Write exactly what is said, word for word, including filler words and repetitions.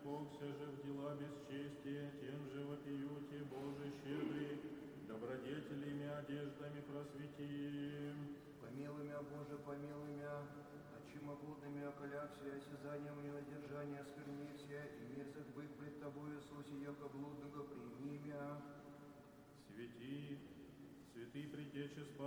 спокся же в дела бесчестия, тем же вопиюте, Боже щедрый, добродетелями, одеждами просвети. Помилуй мя, Боже, помилуй мя, отчим облудными околякся, осязанием и надержание осквернися, и мерзок быть пред Тобой, Иисусе, яко блудного прими мя. Свети, святый предтече